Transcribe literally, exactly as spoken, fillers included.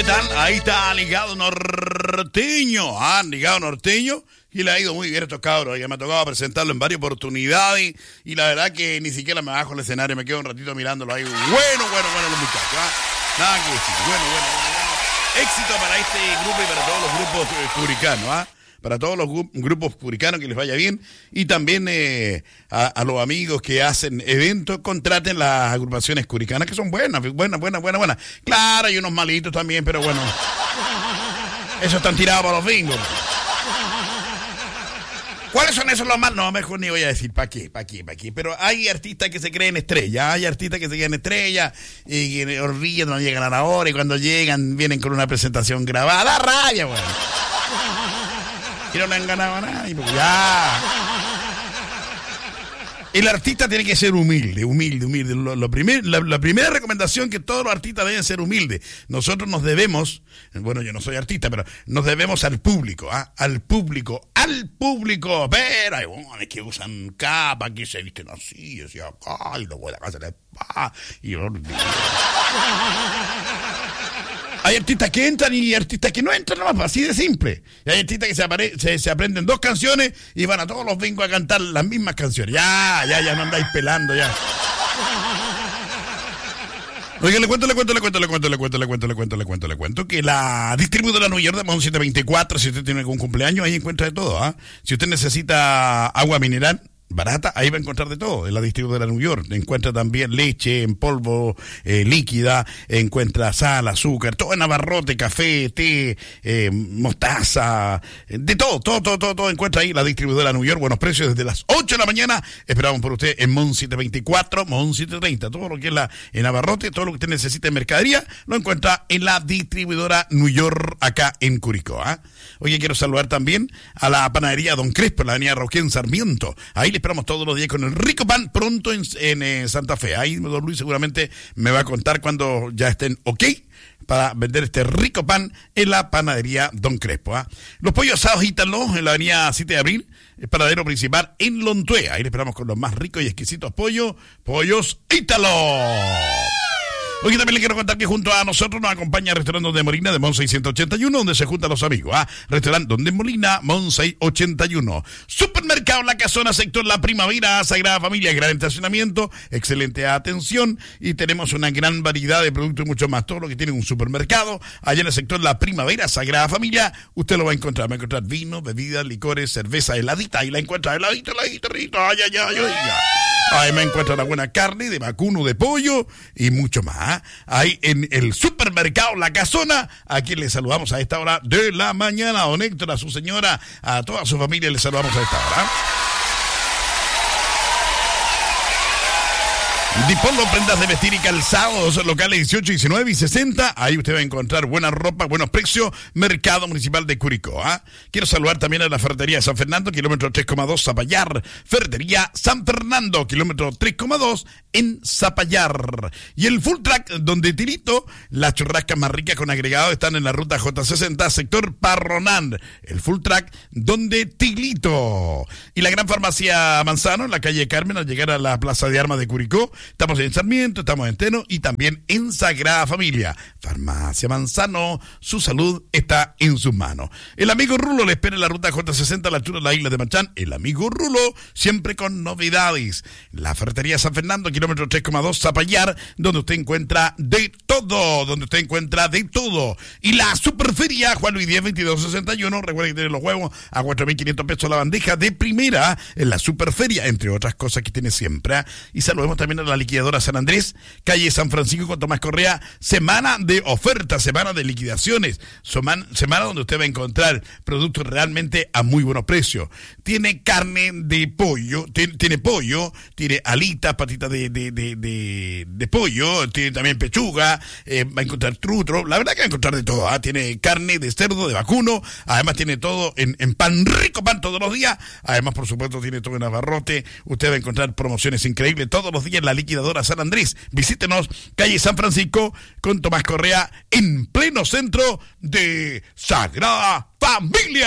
¿Qué tal? Ahí está Ligado Norteño. Ah, Ligado Norteño. Y le ha ido muy bien a estos cabros. Ya me ha tocado presentarlo en varias oportunidades. Y la verdad que ni siquiera me bajo el escenario. Me quedo un ratito mirándolo ahí. Bueno, bueno, bueno los muchachos. ¿Ah? Nada que decir. Bueno, bueno, bueno, bueno. Éxito para este grupo y para todos los grupos eh, curicanos. ¿Ah? Para todos los gu- grupos curicanos, que les vaya bien. Y también eh, a, a los amigos que hacen eventos, contraten las agrupaciones curicanas, que son buenas, buenas, buenas, buenas, buenas. Claro, hay unos malitos también, pero bueno. Esos están tirados para los bingos. ¿Cuáles son esos los más? No, mejor ni voy a decir para qué, para qué, para qué. Pero hay artistas que se creen estrellas, hay artistas que se creen estrellas y que olvidan, no llegan a la hora y cuando llegan vienen con una presentación grabada. ¡Da rabia, güey! Y no le han ganado a nadie, porque ya. El artista tiene que ser humilde, humilde, humilde. Lo, lo primer, la, la primera recomendación que todos los artistas deben ser humildes. Nosotros nos debemos, bueno, yo no soy artista, pero nos debemos al público, ¿ah? Al público, al público. Pero hay buenos que usan capa, que se visten así, así acá, y luego de la casa de pa, y hay artistas que entran y artistas que no entran nomás, así de simple. Y hay artistas que se, apare- se, se aprenden dos canciones y van a todos los bingos a cantar las mismas canciones. Ya, ya, ya no andáis pelando ya. Oiga, le cuento, le cuento, le cuento, le cuento, le cuento, le cuento, le cuento, le cuento, le cuento que la distribuidora New York de Mon siete veinticuatro, si usted tiene algún cumpleaños, ahí encuentra de todo, ¿ah? Si usted necesita agua mineral barata, ahí va a encontrar de todo. En la distribuidora New York encuentra también leche en polvo, eh, líquida, encuentra sal, azúcar, todo en abarrote, café, té, eh, mostaza, de todo, todo, todo, todo, todo encuentra ahí la distribuidora New York. Buenos precios desde las ocho de la mañana. Esperamos por usted en Mon siete veinticuatro, Mon siete treinta. Todo lo que es la en abarrote, todo lo que usted necesita en mercadería, lo encuentra en la distribuidora New York acá en Curicó. ¿Ah? Oye, quiero saludar también a la panadería Don Crespo, en la avenida Roquén Sarmiento. Ahí le esperamos todos los días con el rico pan pronto en, en, en Santa Fe. Ahí don Luis seguramente me va a contar cuando ya estén ok para vender este rico pan en la panadería Don Crespo. ¿Ah? Los pollos asados Ítalo en la avenida siete de abril, el paradero principal en Lontué. Ahí le esperamos con los más ricos y exquisitos pollos, pollos Ítalo. Hoy también le quiero contar que junto a nosotros nos acompaña el restaurante Donde Molina de Mon seiscientos ochenta y uno, donde se juntan los amigos. ¿Ah? Restaurante Donde Molina, Mon seiscientos ochenta y uno. Supermercado La Casona, sector La Primavera, Sagrada Familia, gran estacionamiento, excelente atención y tenemos una gran variedad de productos y mucho más. Todo lo que tiene un supermercado, allá en el sector La Primavera, Sagrada Familia, usted lo va a encontrar. Va a encontrar vino, bebidas, licores, cerveza heladita. Ahí la encuentra heladita, heladita, heladita. Ay, ay, ay, ay. Ahí me encuentra la buena carne de vacuno, de pollo y mucho más. Ahí en el supermercado La Casona, a quien le saludamos a esta hora de la mañana. A don Héctor, a su señora, a toda su familia le saludamos a esta hora. Diponlo, prendas de vestir y calzados, locales dieciocho, diecinueve y sesenta. Ahí usted va a encontrar buena ropa, buenos precios. Mercado Municipal de Curicó. ¿Ah? Quiero saludar también a la Ferretería de San Fernando, kilómetro tres coma dos, Zapallar. Ferretería San Fernando, kilómetro tres coma dos en Zapallar. Y el Full Track, donde Tirito, las churrascas más ricas con agregado están en la ruta J sesenta, sector Parronán. El Full Track, donde Tilito. Y la Gran Farmacia Manzano, en la calle Carmen, al llegar a la Plaza de Armas de Curicó. Estamos en Sarmiento, estamos en Teno y también en Sagrada Familia. Farmacia Manzano, su salud está en sus manos. El amigo Rulo le espera en la ruta J sesenta a la altura de la isla de Machán. El amigo Rulo, siempre con novedades. La Ferretería San Fernando, kilómetro tres coma dos, Zapallar, donde usted encuentra de todo, donde usted encuentra de todo. Y la Superferia Juan Luis diez, veintidós sesenta y uno, recuerden que tiene los huevos a cuatro mil quinientos pesos la bandeja de primera en la Superferia, entre otras cosas que tiene siempre. Y saludemos también a la liquidadora San Andrés, calle San Francisco con Tomás Correa. Semana de ofertas, semana de liquidaciones, semana, semana donde usted va a encontrar productos realmente a muy buenos precios. Tiene carne de pollo, tiene, tiene pollo, tiene alitas, patitas de, de, de, de, de pollo, tiene también pechuga, eh, va a encontrar trutro, la verdad que va a encontrar de todo. ¿Ah? Tiene carne de cerdo, de vacuno, además tiene todo en, en pan, rico pan todos los días, además por supuesto tiene todo en abarrote. Usted va a encontrar promociones increíbles todos los días en la liquidadora San Andrés. Visítenos, calle San Francisco con Tomás Correa, en pleno centro de Sagrada Familia.